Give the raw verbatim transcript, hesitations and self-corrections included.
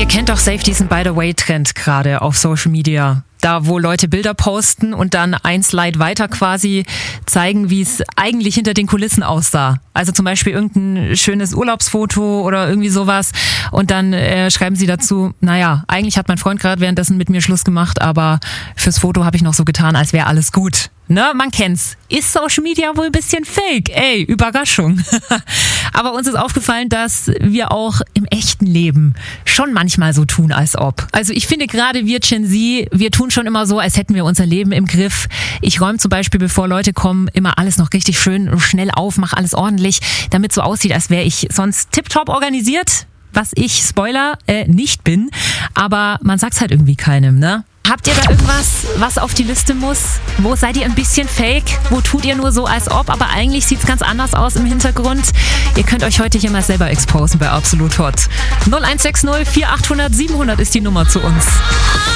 Ihr kennt doch safe diesen By-the-Way-Trend gerade auf Social Media. Da, wo Leute Bilder posten und dann ein Slide weiter quasi zeigen, wie es eigentlich hinter den Kulissen aussah. Also zum Beispiel irgendein schönes Urlaubsfoto oder irgendwie sowas. Und dann äh, schreiben sie dazu, naja, eigentlich hat mein Freund gerade währenddessen mit mir Schluss gemacht, aber fürs Foto habe ich noch so getan, als wäre alles gut. Ne, man kennt's. Ist Social Media wohl ein bisschen fake? Ey, Überraschung. Aber uns ist aufgefallen, dass wir auch im echten Leben schon manchmal so tun, als ob. Also ich finde gerade wir Gen Z, wir tun schon immer so, als hätten wir unser Leben im Griff. Ich räume zum Beispiel, bevor Leute kommen, immer alles noch richtig schön schnell auf, mache alles ordentlich, damit so aussieht, als wäre ich sonst tipptopp organisiert, was ich, Spoiler, äh, nicht bin. Aber man sagt's halt irgendwie keinem, ne? Habt ihr da irgendwas, was auf die Liste muss? Wo seid ihr ein bisschen fake? Wo tut ihr nur so, als ob? Aber eigentlich sieht's ganz anders aus im Hintergrund. Ihr könnt euch heute hier mal selber exposen bei Absolut Hot. null eins sechs null vier acht null null sieben null null ist die Nummer zu uns.